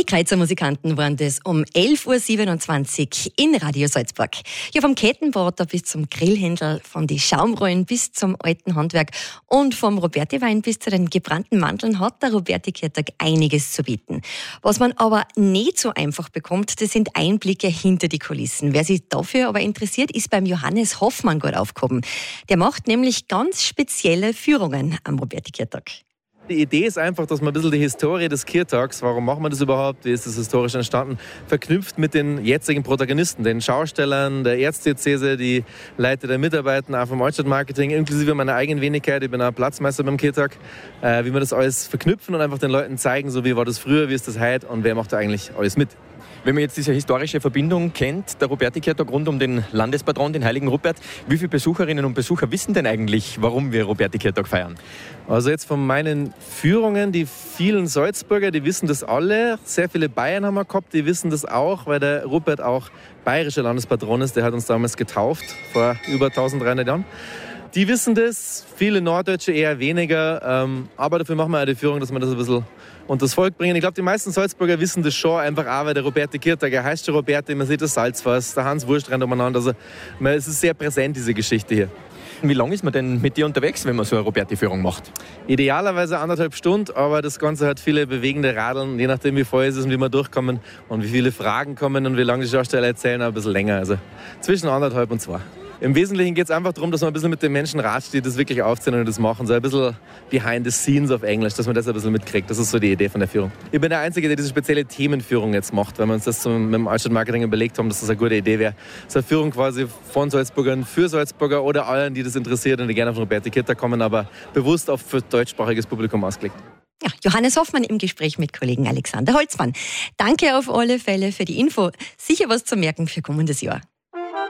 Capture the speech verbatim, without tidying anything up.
Kreuzer Musikanten waren das um elf Uhr siebenundzwanzig in Radio Salzburg. Ja, vom Kettenbrater bis zum Grillhändel, von die Schaumrollen bis zum alten Handwerk und vom Roberti-Wein bis zu den gebrannten Mandeln hat der Roberti-Kirtag einiges zu bieten. Was man aber nicht so einfach bekommt, das sind Einblicke hinter die Kulissen. Wer sich dafür aber interessiert, ist beim Johannes Hoffmann gut aufgehoben. Der macht nämlich ganz spezielle Führungen am Roberti-Kirtag. Die Idee ist einfach, dass man ein bisschen die Historie des Kirtags, warum machen wir das überhaupt, wie ist das historisch entstanden, verknüpft mit den jetzigen Protagonisten, den Schaustellern, der Erzdiözese, die Leiter der Mitarbeiter, auch vom Altstadtmarketing, inklusive meiner eigenen Wenigkeit, ich bin auch Platzmeister beim Kirtag, äh, wie wir das alles verknüpfen und einfach den Leuten zeigen, so wie war das früher, wie ist das heute und wer macht da eigentlich alles mit. Wenn man jetzt diese historische Verbindung kennt, der Roberti-Kirtag rund um den Landespatron, den heiligen Rupert, wie viele Besucherinnen und Besucher wissen denn eigentlich, warum wir Roberti-Kirtag feiern? Also jetzt von meinen Führungen, die vielen Salzburger, die wissen das alle. Sehr viele Bayern haben wir gehabt, die wissen das auch, weil der Rupert auch bayerischer Landespatron ist. Der hat uns damals getauft, vor über dreizehnhundert Jahren. Die wissen das, viele Norddeutsche eher weniger. Ähm, aber dafür machen wir auch die Führung, dass wir das ein bisschen unter das Volk bringen. Ich glaube, die meisten Salzburger wissen das schon, einfach auch, weil der Roberti-Kirtag, er heißt schon Roberti, man sieht das Salzfass, der Hans Wurst rennt umeinander. Also es ist sehr präsent, diese Geschichte hier. Wie lange ist man denn mit dir unterwegs, wenn man so eine Roberti-Führung macht? Idealerweise anderthalb Stunden, aber das Ganze hat viele bewegende Radeln, je nachdem wie voll es ist und wie wir durchkommen und wie viele Fragen kommen und wie lange die Schausteller erzählen, ein bisschen länger. Also zwischen anderthalb und zwei. Im Wesentlichen geht es einfach darum, dass man ein bisschen mit den Menschen ratscht, die das wirklich aufziehen und das machen. So ein bisschen behind the scenes auf Englisch, dass man das ein bisschen mitkriegt. Das ist so die Idee von der Führung. Ich bin der Einzige, der diese spezielle Themenführung jetzt macht, weil wir uns das zum, mit dem Altstadtmarketing überlegt haben, dass das eine gute Idee wäre. So eine Führung quasi von Salzburgern für Salzburger oder allen, die das interessiert und die gerne auf den Roberti-Kirtag kommen, aber bewusst auf für deutschsprachiges Publikum ausgelegt. Ja, Johannes Hoffmann im Gespräch mit Kollegen Alexander Holzmann. Danke auf alle Fälle für die Info. Sicher was zu merken für kommendes Jahr.